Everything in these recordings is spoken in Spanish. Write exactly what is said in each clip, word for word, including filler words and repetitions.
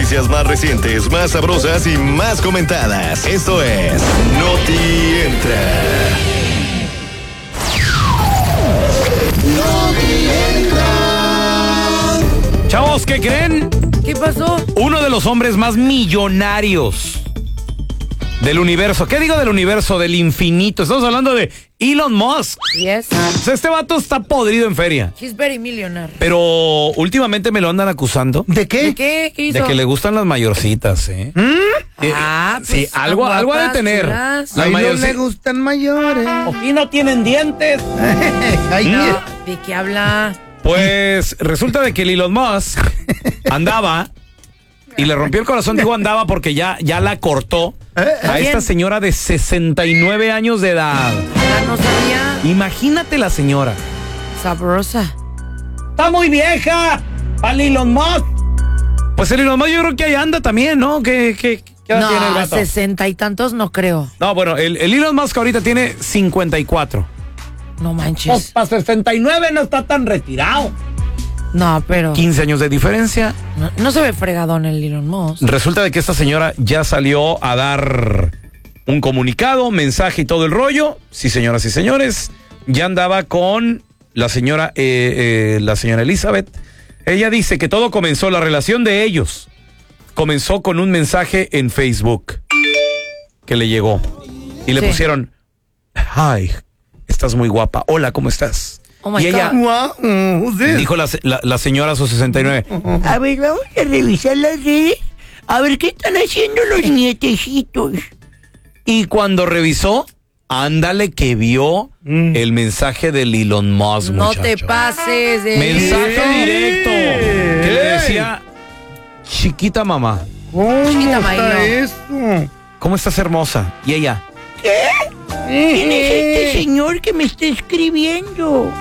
noticias más recientes, más sabrosas y más comentadas. Esto es Noti Entra. Noti Entra. Chavos, ¿qué creen? ¿Qué pasó? Uno de los hombres más millonarios del universo. ¿Qué digo del universo? Del infinito. Estamos hablando de Elon Musk. Yes. O sea, este vato está podrido en feria. He's very millionaire. Pero últimamente me lo andan acusando. ¿De qué? ¿De qué? ¿Qué hizo? De que le gustan las mayorcitas, ¿eh? ¿Mm? Eh, Ah, sí, pues, algo, son algo ha de guapas, tener. chulas. La Ay, no mayorci- le gustan mayores. Y no tienen dientes. Ay, ¿Mm? no. ¿De qué habla? Pues resulta de que el Elon Musk andaba y le rompió el corazón. Digo andaba porque ya, ya la cortó a ¿Quién? esta señora de sesenta y nueve años de edad. Ya no sabía. Imagínate la señora. Sabrosa. Está muy vieja para Elon Musk. Pues el Elon Musk yo creo que ahí anda también, ¿no? ¿Qué, qué, qué edad tiene el No, vato? sesenta y tantos no creo. No, bueno, el, el Elon Musk ahorita tiene cincuenta y cuatro. No manches. para sesenta y nueve no está tan retirado. No, pero quince años de diferencia. no, no se ve fregadón el Elon Musk. Resulta de que esta señora ya salió a dar un comunicado, mensaje y todo el rollo. Sí, señoras y señores, ya andaba con la señora, eh, eh, la señora Elizabeth. Ella dice que todo comenzó, la relación de ellos comenzó con un mensaje en Facebook que le llegó y le Sí. pusieron, hi, estás muy guapa, hola, ¿cómo estás? Oh my y ella God. Wow, sí. dijo la, la, la señora a sus sesenta y nueve, A ver, vamos a revisar las redes. A ver qué están haciendo los nietecitos. y cuando revisó, ándale que vio Mm. el mensaje del Elon Musk, No muchacho. te pases de... Mensaje ¿Qué? directo que le decía, chiquita mamá, ¿Cómo Chiquita está Mailo. esto? ¿cómo estás hermosa? Y ella, ¿Quién es este señor que me está escribiendo?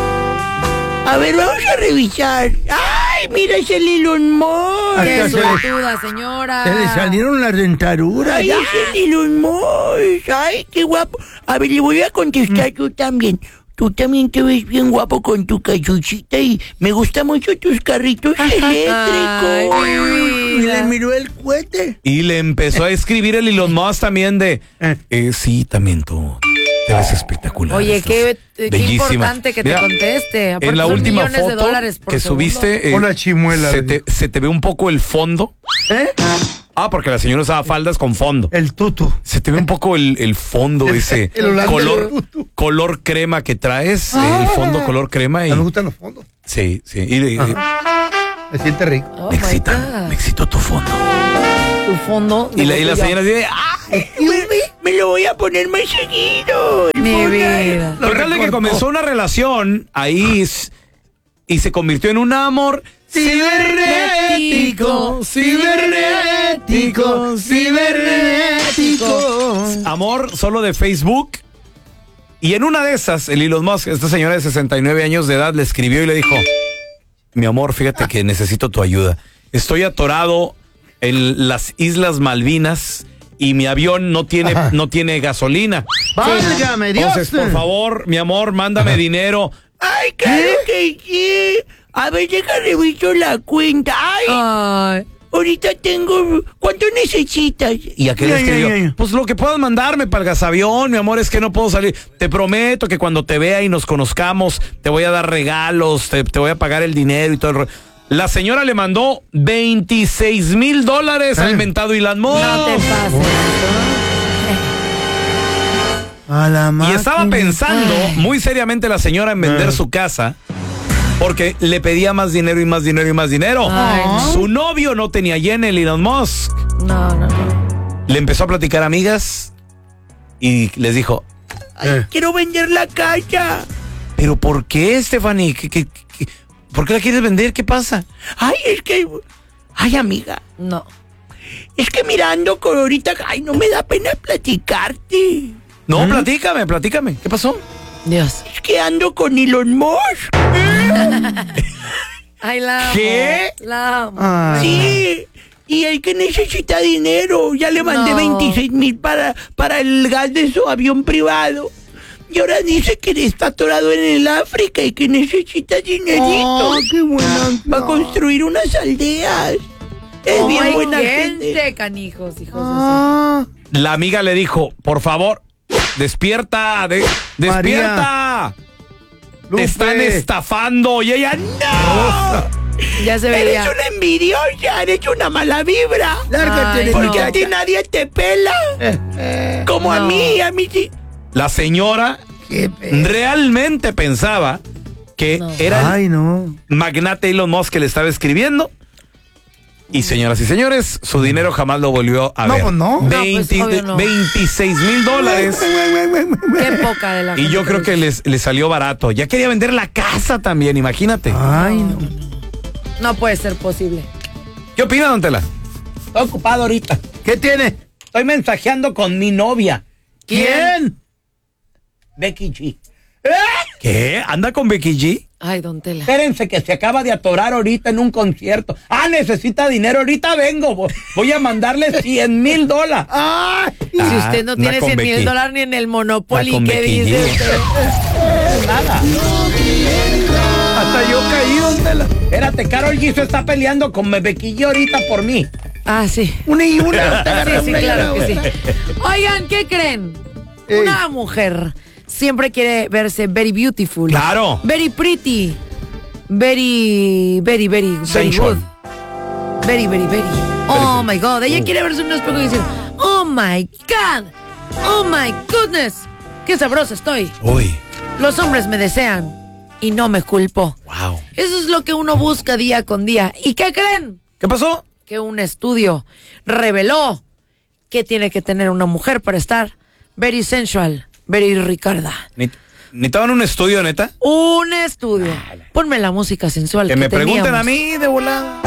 A ver, vamos a revisar. ¡Ay, mira, es el Elon Musk! ¡Qué Hasta se le- suertuda, señora! Se le salieron las dentaduras. ¡Ay, ya. es el Elon Musk! ¡Ay, qué guapo! A ver, le voy a contestar tú también. Tú también te ves bien guapo con tu cachuchita y me gustan mucho tus carritos Ay, eléctricos. mi Y le vida. miró el cohete. y le empezó a escribir el Elon Musk también de, Eh. eh, sí, también tú te ves espectacular. Oye, estás qué, qué bellísima. importante que te Mira, conteste. Aparte en la son última millones de foto dólares por que segundo. subiste, Una chimuela, se, le te, se te ve un poco el fondo. ¿Eh? Ah, porque la señora usaba faldas con fondo. El tutu. Se te ve un poco el, el fondo, ese El holandés. color, color crema que traes, eh, el fondo color crema. Y, A mí me gustan los fondos. sí, sí. Y, y- Me siente rico. Oh, me my excita, God. me excitó tu fondo. Tu fondo. Y la, y la digo, señora dice, ¡ah! Me, me lo voy a poner más seguido. Mi vida. Lo Total de que recortó. comenzó una relación ahí s- y se convirtió en un amor cibernético, cibernético, cibernético. Amor solo de Facebook. Y en una de esas, el Elon Musk, esta señora de sesenta y nueve años de edad, le escribió y le dijo, mi amor, fíjate que necesito tu ayuda. Estoy atorado en las Islas Malvinas y mi avión no tiene, Ajá. no tiene gasolina. Válgame Dios. Entonces, por favor, mi amor, mándame dinero. Ay, claro que sí. A ver, deja reviso la cuenta. Ay, Ay. ahorita tengo... ¿Cuánto necesitas? Y aquel Ya, ya, escribió, ya, ya. pues lo que puedas mandarme para el gasavión, mi amor, es que no puedo salir. Te prometo que cuando te vea y nos conozcamos, te voy a dar regalos, te, te voy a pagar el dinero y todo el rollo. La señora le mandó veintiséis mil dólares al Ah. mentado Elon Musk. No te pases. A la Y máquina. estaba pensando muy seriamente la señora en vender Ah. su casa porque le pedía más dinero y más dinero y más dinero. Ay, no. Su novio no tenía yen, el Elon Musk. No, no, no. Le empezó a platicar a amigas y les dijo, Eh. Quiero vender la casa. ¿pero por qué, Stephanie? ¿Qué, qué, qué- por qué la quieres vender? ¿Qué pasa? Ay, es que... Ay, amiga. No. Es que mirando con ahorita... Ay, no me da pena platicarte. No, platícame, platícame. ¿Qué pasó? Dios. Es que ando con Elon Musk. Ay, la amo. ¿Qué? La amo. Ay. Sí. Y el que necesita dinero. Ya le mandé No. veintiséis mil para, para el gas de su avión privado. Y ahora dice que está atorado en el África y que necesita dinerito Oh, qué buena. para construir unas aldeas. Es Oh, bien hay buena gente, gente. canijos, hijos. Ah, La amiga le dijo, por favor, despierta, de- despierta. Lupe. Te están estafando. Y ella, no. Ya se Eres veía. una envidiosa, eres una mala vibra. Lárgate Ay, de Porque mi a ti casa. nadie te pela. Como a No. mí, a mí sí. La señora Qué pe- realmente pensaba que No. era el Ay, no. magnate Elon Musk que le estaba escribiendo. Y señoras y señores, su dinero jamás lo volvió a No, ver. pues no. No, pues, veinte obvio no. veintiséis mil dólares. Qué poca de la Y gente yo creo que les, les salió barato. Ya quería vender la casa también, imagínate. Ay, no. No puede ser posible. ¿Qué opina, don Tela? Estoy ocupado ahorita. ¿Qué tiene? Estoy mensajeando con mi novia, ¿Quién? Becky G. ¿Qué? ¿Anda con Becky G? Ay, don Tela. Espérense que se acaba de atorar ahorita en un concierto. Ah, necesita dinero, ahorita vengo. Voy- Voy a mandarle cien mil dólares. Ay. Si Ah, usted no anda tiene con cien Becky. mil dólares ni en el Monopoly, Anda con ¿qué Becky dice G. usted? Nada. Hasta yo caí, don Tela. Espérate, Karol G se está peleando con Becky G ahorita por mí. Ah, sí. Una y una. te agarra Sí, sí, una y claro una, que sí. güey. Oigan, ¿qué creen? Ey. Una mujer siempre quiere verse very beautiful. Claro. Very pretty. Very, very, very, very Sensual. good. Very, very, very. Oh my God. Ella quiere verse en un espejo y decir, oh my God. Oh my goodness. Qué sabrosa estoy. Uy, Los hombres me desean y no me culpo. wow. Eso es lo que uno busca día con día. ¿Y qué creen? ¿Qué pasó? Que un estudio reveló que tiene que tener una mujer para estar very sensual, very Ricarda. ¿Ni- ¿Necesitaban un estudio, neta? Un estudio. Ponme la música sensual. Que que me pregunten teníamos. a mí de volada.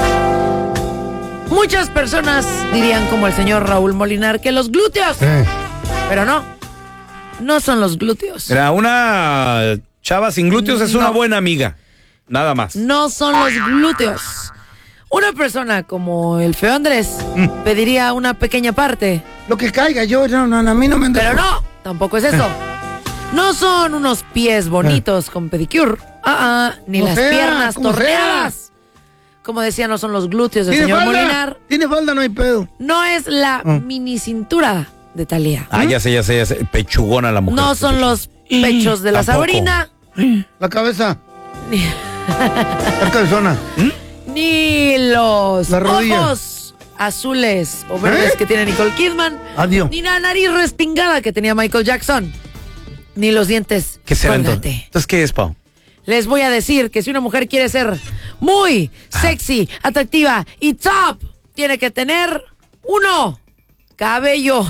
Muchas personas dirían como el señor Raúl Molinar que los glúteos, Eh. pero no. No son los glúteos. Mira, una chava sin glúteos es una No. buena amiga. Nada más. No son los glúteos. Una persona como el feo Andrés pediría una pequeña parte. Lo que caiga, yo, no, no, a mí no me anda. Pero no, tampoco es eso. No son unos pies bonitos con pedicure. Ah, ah, ni Como las sea, piernas como torneadas. Como decía, no son los glúteos del ¿Tiene señor falda? Molinar. Tiene falda, no hay pedo. No es la mini cintura de Thalía. Ah, ya sé, ya sé, ya sé. Pechugona la mujer. No son los pechos de la Tampoco. Sabrina. La cabeza, Ni, la cabezona. ni los La rodilla. ojos azules o verdes ¿Eh? que tiene Nicole Kidman. Adiós. Ni la nariz respingada que tenía Michael Jackson. Ni los dientes. ¿Qué será entonces? Colgate. Entonces, ¿qué es, Pau? Les voy a decir que si una mujer quiere ser muy sexy, atractiva y top, tiene que tener uno, cabello.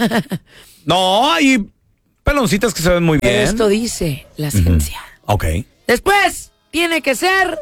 No, hay peloncitas que se ven muy bien. Esto dice la ciencia. Ok. Después, tiene que ser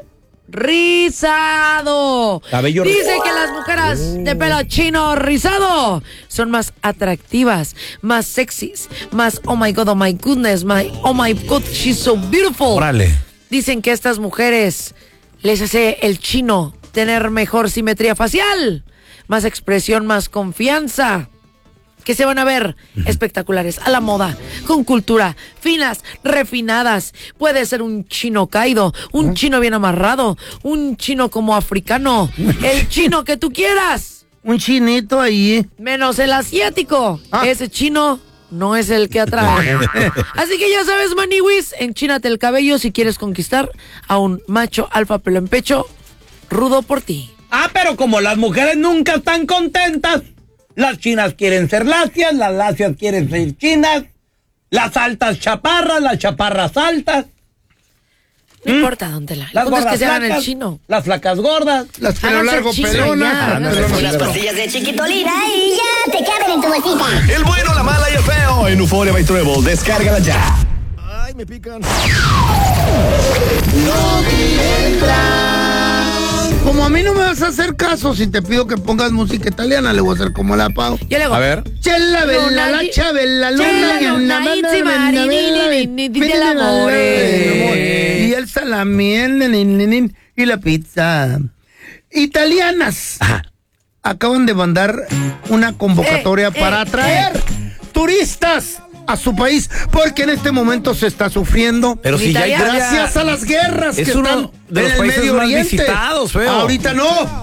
rizado. Cabello Dice rizado. que las mujeres de pelo chino rizado son más atractivas, más sexys, más oh my god, oh my goodness, my oh my god, she's so beautiful. Órale. Dicen que a estas mujeres les hace el chino tener mejor simetría facial, más expresión, más confianza. Que se van a ver espectaculares, a la moda, con cultura, finas, refinadas. Puede ser un chino caído, un chino bien amarrado, un chino como africano, el chino que tú quieras, Un chinito ahí. menos el asiático. Ah. Ese chino no es el que atrae. Así que ya sabes, maniwis, enchínate el cabello si quieres conquistar a un macho alfa pelo en pecho, rudo por ti. Ah, pero como las mujeres nunca están contentas, las chinas quieren ser lacias, las lacias quieren ser chinas, las altas chaparras, las chaparras altas, No importa, don Tela. El las punto es gordas que se hagan el flacas, chino. las flacas gordas. Las pelo Háganse largo chino pelonas. ya, Ah, háganse pelonas. chino. Unas pastillas de chiquitolina y ya te caben en tu bolsita. El bueno, la mala y el feo en Euphoria by Treble. Descárgala ya. Ay, me pican. Como a mí no me vas a hacer caso si te pido que pongas música italiana, le voy a hacer como la Pau. Yo le hago. A ver. Chella bella, la chabella, luna, Chella, y una luna, bella, intima, bella, ni, ni, bella, ni, ni, ni, del amore. Y el salami, el nin, nin, nin, y la pizza. Italianas. Acaban de mandar una convocatoria Eh, para eh, atraer turistas a su país, porque en este momento se está sufriendo. Pero si ya hay Gracias a las guerras Es que uno están de los en el países Medio más Oriente. visitados, feo. Ahorita no.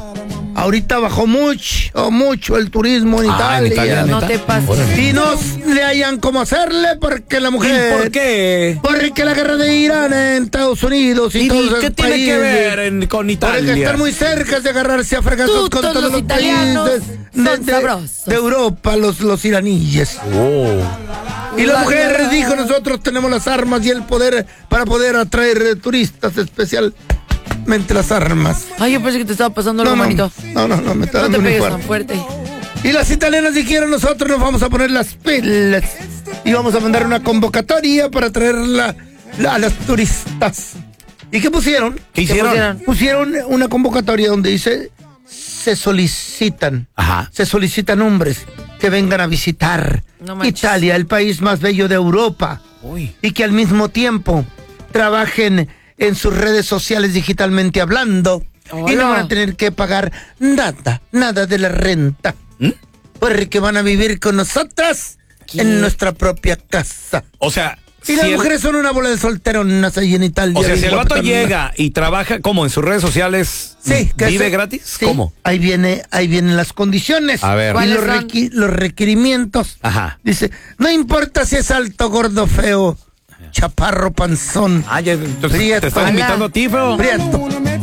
ahorita bajó mucho, mucho el turismo en Ah, Italia. en Italia, No neta. te pases. Órale. Y no le hayan cómo hacerle porque la mujer... ¿Por qué? Porque la guerra de Irán en Estados Unidos y, ¿Y todos los qué tiene países, que ver en- con Porque Italia? están muy cerca de agarrarse a fregazos Tú, con todos todos los los italianos países de, son de- sabrosos. de Europa, los, los iraníes. Oh. Y la La mujer verdad. dijo, nosotros tenemos las armas y el poder para poder atraer eh, turistas, especialmente las armas. Ay, yo pensé que te estaba pasando algo, No, no, manito. no, no, no, me está No te dando un pegues infarto. tan fuerte. Y las italianas dijeron, nosotros nos vamos a poner las pilas y vamos a mandar una convocatoria para traer la, la- a las turistas. ¿Y qué pusieron? ¿Qué ¿Qué hicieron? pusieron? Pusieron una convocatoria donde dice, se solicitan, Ajá. se solicitan hombres que vengan a visitar No manches. Italia, el país más bello de Europa, Uy. y que al mismo tiempo trabajen en sus redes sociales digitalmente hablando y no Hola. van a tener que pagar nada, nada de la renta. ¿Mm? Porque van a vivir con nosotras ¿Qué? en nuestra propia casa. O sea, Y las si el- mujeres son una bola de solteronas ahí en Italia. o sea, bien si el vato guapas. llega y trabaja, ¿cómo? ¿En sus redes sociales? Sí, que ¿Vive se- gratis? sí, ¿Cómo? Ahí viene, ahí vienen las condiciones. A ver. Y ¿Cuáles los, son? requi- los requerimientos. Ajá. Dice, no importa si es alto, gordo, feo, chaparro, panzón, Ah, ya, entonces Prieto. te están Hola. invitando a ti, feo. prieto.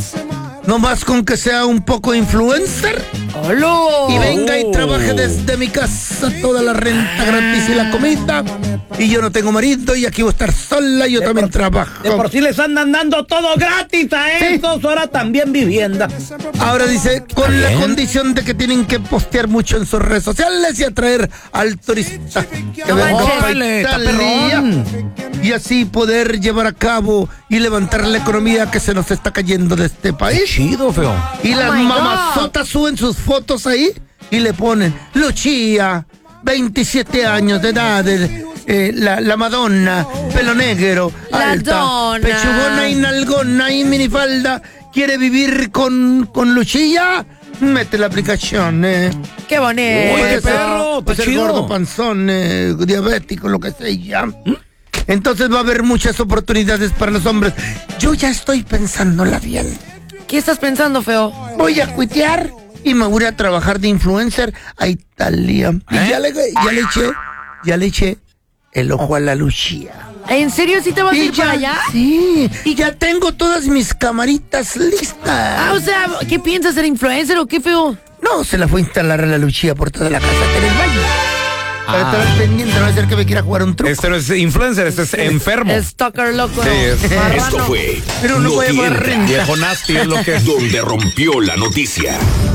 No más con que sea un poco influencer ¡Hola! y venga y Oh. trabaje desde mi casa toda la renta gratis y la comida. Y yo no tengo marido y aquí voy a estar sola y yo también trabajo. De por sí les andan dando todo gratis a estos, ahora también vivienda. Ahora dice, con la bien. condición de que tienen que postear mucho en sus redes sociales y atraer al turista que No venga manches. a Órale, está Italia. perrón. Y así poder llevar a cabo y levantar la economía que se nos está cayendo de este país. Chido, feo. Y Oh las my mamazotas suben sus fotos ahí y le ponen Lucía, veintisiete años de edad, de- eh, la, la Madonna, pelo negro, La alta, dona. pechugona y nalgona y minifalda, quiere vivir con, con Lucía, mete la aplicación, eh. ¡Qué bonito! Oye, qué Puede ser- perro, puede está ser chido. gordo, panzón, eh, diabético, lo que sea. Entonces va a haber muchas oportunidades para los hombres. Yo ya estoy pensándola bien. ¿Qué estás pensando, feo? Voy a cuitear y me voy a trabajar de influencer a Italia. Y ¿Eh? ya le, ya le eché, ya le eché el ojo a la Lucía. ¿En serio sí te vas a Y ir para allá? sí, y ya tengo todas mis camaritas listas. Ah, o sea, ¿qué piensas, ser influencer o qué, feo? No, se la fue a instalar a la Lucía por toda la casa que en el baño. Para estar al pendiente, no va a ser que me quiera jugar un truco. Este no es influencer, este es enfermo. Stalker loco. Sí, es- marrano. Esto fue Pero no voy a Noti pagar Entra, renta. Viejo nasty es lo que es. donde rompió la noticia.